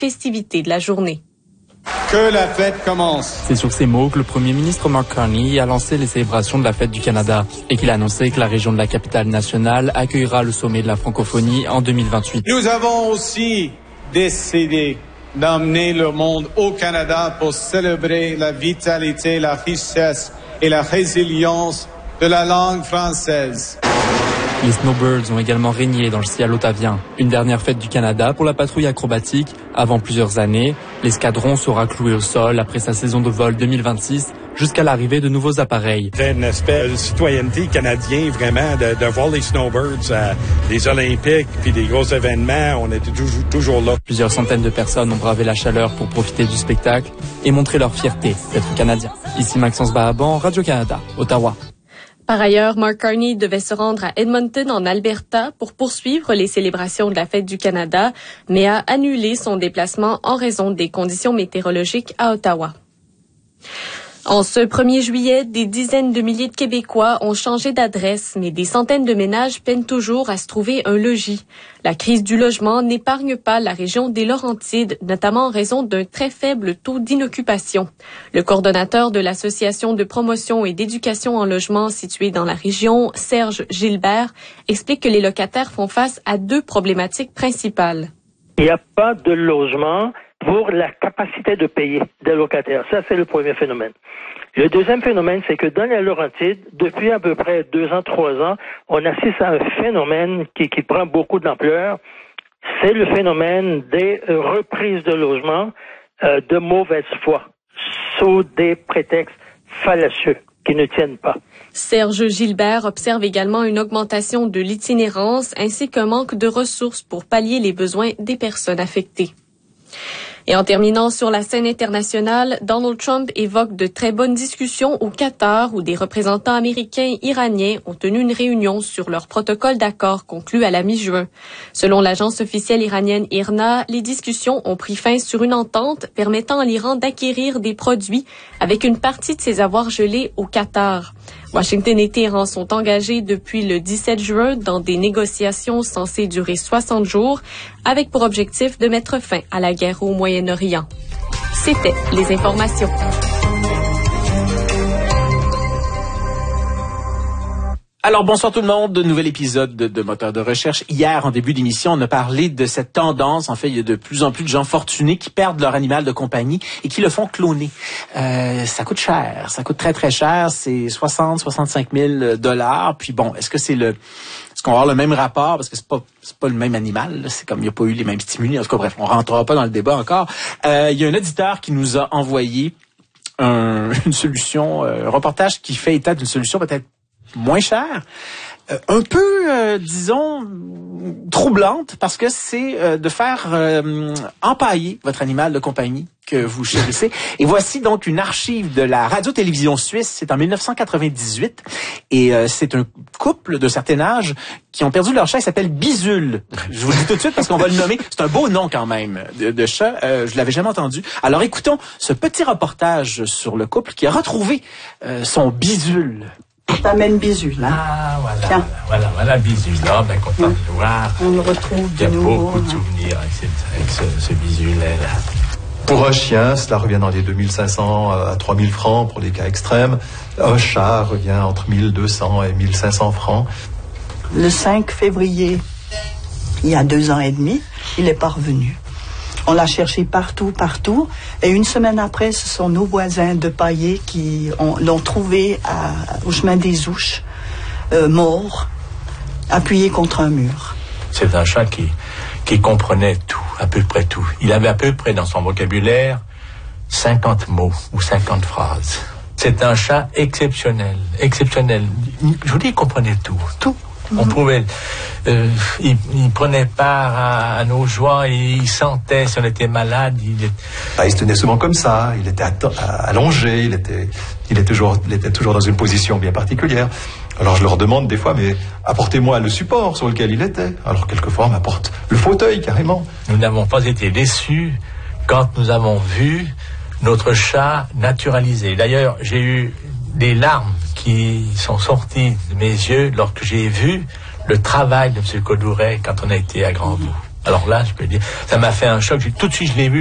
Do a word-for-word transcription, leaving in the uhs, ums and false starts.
festivités de la journée. Que la fête commence. C'est sur ces mots que le premier ministre Mark Carney a lancé les célébrations de la fête du Canada et qu'il a annoncé que la région de la capitale nationale accueillera le sommet de la francophonie en deux mille vingt-huit. Nous avons aussi décidé d'emmener le monde au Canada pour célébrer la vitalité, la richesse et la résilience de la langue française. Les Snowbirds ont également régné dans le ciel ottavien. Une dernière fête du Canada pour la patrouille acrobatique. Avant plusieurs années, l'escadron sera cloué au sol après sa saison de vol deux mille vingt-six jusqu'à l'arrivée de nouveaux appareils. C'est une espèce de citoyenneté canadienne, vraiment, de, de voir les Snowbirds, euh, les Olympiques, puis des gros événements. On était toujours, toujours là. Plusieurs centaines de personnes ont bravé la chaleur pour profiter du spectacle et montrer leur fierté d'être Canadiens. Ici Maxence Bahaban, Radio-Canada, Ottawa. Par ailleurs, Mark Carney devait se rendre à Edmonton, en Alberta, pour poursuivre les célébrations de la Fête du Canada, mais a annulé son déplacement en raison des conditions météorologiques à Ottawa. En ce premier juillet, des dizaines de milliers de Québécois ont changé d'adresse, mais des centaines de ménages peinent toujours à se trouver un logis. La crise du logement n'épargne pas la région des Laurentides, notamment en raison d'un très faible taux d'inoccupation. Le coordonnateur de l'Association de promotion et d'éducation en logement située dans la région, Serge Gilbert, explique que les locataires font face à deux problématiques principales. Il n'y a pas de logement pour la capacité de payer des locataires. Ça, c'est le premier phénomène. Le deuxième phénomène, c'est que dans les Laurentides, depuis à peu près deux ans, trois ans, on assiste à un phénomène qui, qui prend beaucoup d'ampleur. C'est le phénomène des reprises de logements euh, de mauvaise foi, sous des prétextes fallacieux qui ne tiennent pas. Serge Gilbert observe également une augmentation de l'itinérance ainsi qu'un manque de ressources pour pallier les besoins des personnes affectées. Et en terminant sur la scène internationale, Donald Trump évoque de très bonnes discussions au Qatar où des représentants américains et iraniens ont tenu une réunion sur leur protocole d'accord conclu à la mi-juin. Selon l'agence officielle iranienne I R N A, les discussions ont pris fin sur une entente permettant à l'Iran d'acquérir des produits avec une partie de ses avoirs gelés au Qatar. Washington et Téhéran sont engagés depuis le dix-sept juin dans des négociations censées durer soixante jours, avec pour objectif de mettre fin à la guerre au Moyen-Orient. C'était les informations. Alors, bonsoir tout le monde, de nouvel épisode de, de Moteur de recherche. Hier, en début d'émission, on a parlé de cette tendance. En fait, il y a de plus en plus de gens fortunés qui perdent leur animal de compagnie et qui le font cloner. Euh, ça coûte cher, ça coûte très très cher. C'est soixante, soixante-cinq mille dollars. Puis bon, est-ce que c'est le, est-ce qu'on va avoir le même rapport parce que c'est pas, c'est pas le même animal. Là. C'est comme il n'y a pas eu les mêmes stimuli. En tout cas, bref, on rentrera pas dans le débat encore. Euh, il y a un auditeur qui nous a envoyé un, une solution, un reportage qui fait état d'une solution peut-être moins cher, euh, un peu, euh, disons, troublante, parce que c'est euh, de faire euh, empailler votre animal de compagnie que vous chérissez. Et voici donc une archive de la radio-télévision suisse. C'est en dix-neuf cent quatre-vingt-dix-huit. Et euh, c'est un couple de certain âge qui ont perdu leur chat. Il s'appelle Bizule. Je vous le dis tout de suite parce qu'on va le nommer. C'est un beau nom quand même de, de chat. Euh, je l'avais jamais entendu. Alors écoutons ce petit reportage sur le couple qui a retrouvé euh, son Bizule. Je t'amène Bisu, là. Ah, voilà, Tiens. voilà, voilà, Bisu, là, ben content de le voir. On le retrouve Il y a de nouveau. beaucoup de souvenirs avec, cette, avec ce, ce Bisu-là. Pour un chien, cela revient dans les deux mille cinq cents à trois mille francs pour les cas extrêmes. Un chat revient entre mille deux cents et mille cinq cents francs. Le cinq février, il y a deux ans et demi, il est pas revenu. On l'a cherché partout, partout. Et une semaine après, ce sont nos voisins de Paillé qui ont, l'ont trouvé à, au chemin des Ouches, euh, mort, appuyé contre un mur. C'est un chat qui, qui comprenait tout, à peu près tout. Il avait à peu près dans son vocabulaire cinquante mots ou cinquante phrases. C'est un chat exceptionnel, exceptionnel. Je vous dis, il comprenait tout, tout. On pouvait, euh, il, il prenait part à, à nos joies, il sentait si on était malade. Il, est... Ah, il se tenait souvent comme ça, il était atta- allongé, il était, il, était toujours, il était toujours dans une position bien particulière. Alors je leur demande des fois, mais apportez-moi le support sur lequel il était. Alors quelquefois on m'apporte le fauteuil carrément. Nous n'avons pas été déçus quand nous avons vu notre chat naturalisé. D'ailleurs, j'ai eu des larmes qui sont sorties de mes yeux lorsque j'ai vu le travail de M. Codouret quand on a été à Grand-Bout. Alors là, je peux dire, ça m'a fait un choc. Tout de suite, je l'ai vu.